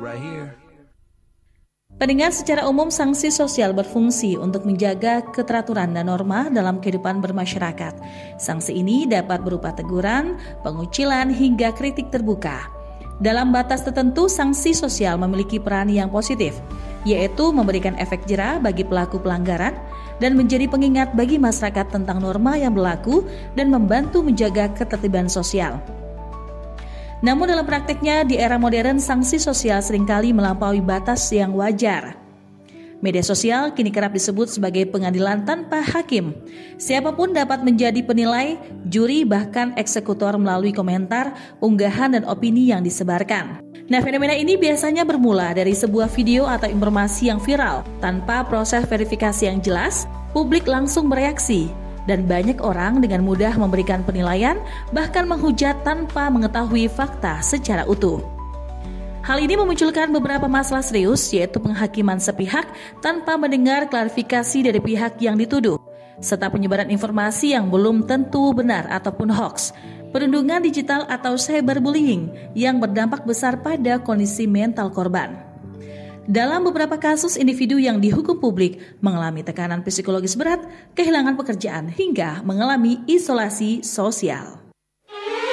right here. Pendengar, secara umum sanksi sosial berfungsi untuk menjaga keteraturan dan norma dalam kehidupan bermasyarakat. Sanksi ini dapat berupa teguran, pengucilan, hingga kritik terbuka. Dalam batas tertentu, sanksi sosial memiliki peran yang positif, yaitu memberikan efek jera bagi pelaku pelanggaran dan menjadi pengingat bagi masyarakat tentang norma yang berlaku dan membantu menjaga ketertiban sosial. Namun dalam prakteknya di era modern, sanksi sosial seringkali melampaui batas yang wajar. Media sosial kini kerap disebut sebagai pengadilan tanpa hakim. Siapapun dapat menjadi penilai, juri, bahkan eksekutor melalui komentar, unggahan, dan opini yang disebarkan. Nah, fenomena ini biasanya bermula dari sebuah video atau informasi yang viral. Tanpa proses verifikasi yang jelas, publik langsung bereaksi. Dan banyak orang dengan mudah memberikan penilaian, bahkan menghujat tanpa mengetahui fakta secara utuh. Hal ini memunculkan beberapa masalah serius, yaitu penghakiman sepihak tanpa mendengar klarifikasi dari pihak yang dituduh, serta penyebaran informasi yang belum tentu benar ataupun hoax, perundungan digital atau cyberbullying yang berdampak besar pada kondisi mental korban. Dalam beberapa kasus, individu yang dihukum publik mengalami tekanan psikologis berat, kehilangan pekerjaan, hingga mengalami isolasi sosial.